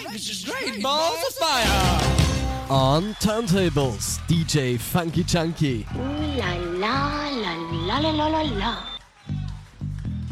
This is great, balls of fire! On turntables, DJ Funky Chunky. Ooh la la la la la la la la.